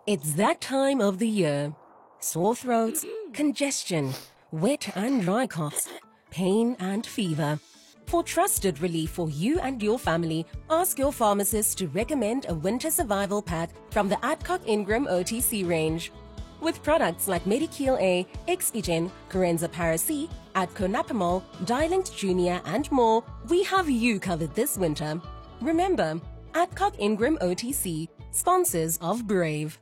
It's that time of the year. Sore throats, congestion, wet and dry coughs, pain and fever. For trusted relief for you and your family, ask your pharmacist to recommend a winter survival pack from the Adcock Ingram OTC range. With products like Medikil A, Expigen, Corenza Para-C, Adco Napamol, Dilinct Junior and more, we have you covered this winter. Remember, Adcock Ingram OTC, sponsors of Brave.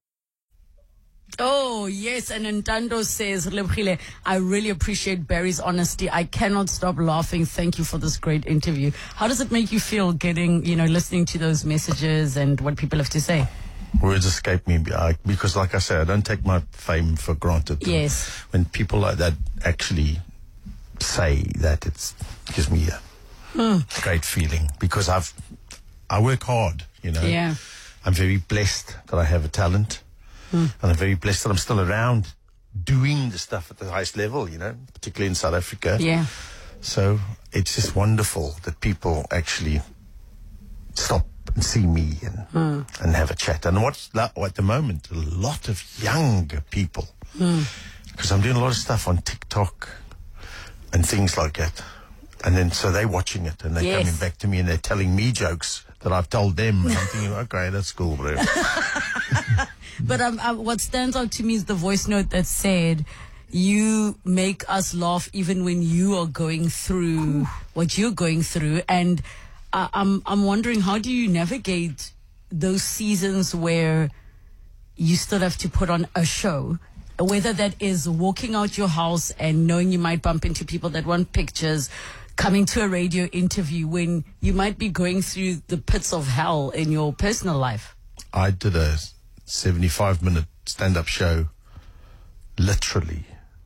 Oh, yes. And Ntando says, Lebrile, I really appreciate Barry's honesty. I cannot stop laughing. Thank you for this great interview. How does it make you feel getting, listening to those messages and what people have to say? Words escape me because, like I say, I don't take my fame for granted. Yes. When people like that actually say that, it gives me a great feeling because I work hard, Yeah. I'm very blessed that I have a talent. And I'm very blessed that I'm still around doing the stuff at the highest level, particularly in South Africa. Yeah. So it's just wonderful that people actually stop and see me and have a chat. And what's that at the moment? A lot of younger people. Because I'm doing a lot of stuff on TikTok and things like that. And then so they're watching it and they're coming back to me and they're telling me jokes that I've told them. And I'm thinking, okay, that's cool, bro. But what stands out to me is the voice note that said, you make us laugh even when you are going through what you're going through. And I'm wondering, how do you navigate those seasons where you still have to put on a show, whether that is walking out your house and knowing you might bump into people that want pictures, coming to a radio interview when you might be going through the pits of hell in your personal life? I did a 75-minute stand-up show literally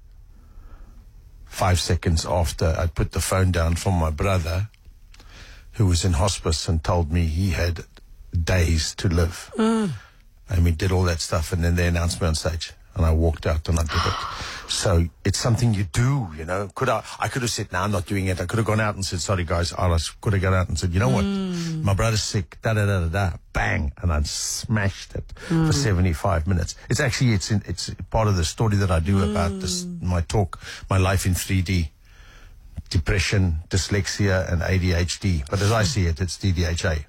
5 seconds after I put the phone down from my brother who was in hospice and told me he had days to live. And we did all that stuff and then they announced me on stage and I walked out and I did it. So it's something you do, I could have said, no, I'm not doing it. I could have gone out and said, sorry guys, I could have gone out and said, you know what, my brother's sick, da-da-da-da-da, bang, and I smashed it for 75 minutes. It's actually, it's part of the story that I do about this, my talk, my life in 3D, depression, dyslexia, and ADHD. But as I see it, it's DDHA.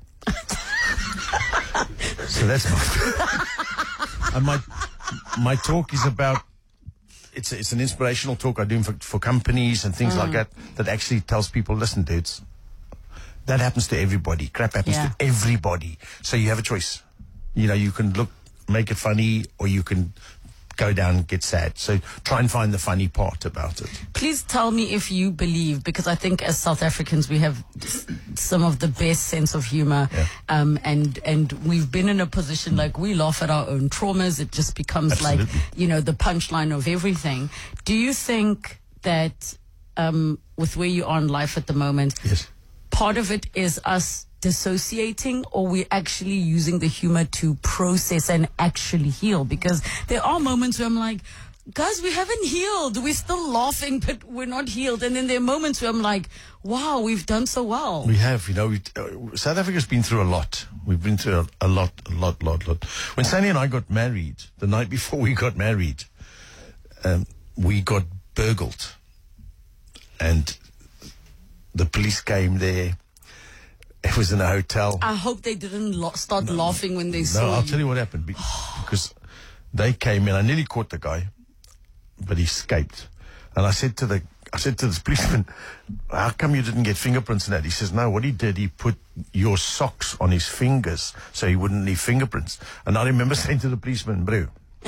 So that's and my talk is about, it's an inspirational talk I do for companies and things like that actually tells people, listen, dudes, that happens to everybody. Crap happens to everybody. So you have a choice. You can make it funny, or you can go down and get sad. So try and find the funny part about it. Please tell me if you believe, because I think as South Africans we have some of the best sense of humor, and we've been in a position like we laugh at our own traumas. It just becomes like, the punchline of everything. Do you think that with where you are in life at the moment, part of it is us dissociating, or we're actually using the humor to process and actually heal? Because there are moments where I'm like, guys, we haven't healed. We're still laughing, but we're not healed. And then there are moments where I'm like, wow, we've done so well. We have, South Africa's been through a lot. We've been through a lot. When Sandy and I got married, the night before we got married, we got burgled. And the police came there. It was in a hotel. I hope they didn't start laughing when they saw you. No, I'll tell you what happened. Because they came in. I nearly caught the guy, but he escaped. And I said to this policeman, how come you didn't get fingerprints in that? He says, no, what he did, he put your socks on his fingers so he wouldn't leave fingerprints. And I remember saying to the policeman, bro,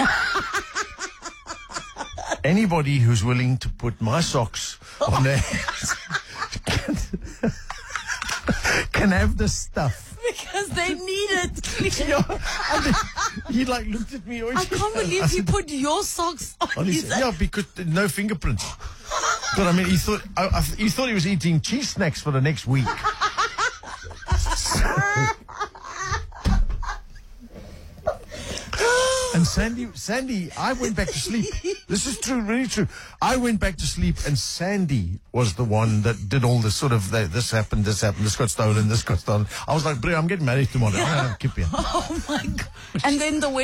anybody who's willing to put my socks on their hands can have the stuff. Because they need it. He looked at me. I can't believe he put your socks on his Yeah, because no fingerprints. But I mean, he thought he was eating cheese snacks for the next week. And Sandy, I went back to sleep. This is true, really true. I went back to sleep and Sandy was the one that did all this sort of, this happened, this got stolen, this got stolen. I was like, bro, I'm getting married tomorrow. I'm going to keep you. Oh my God. And then the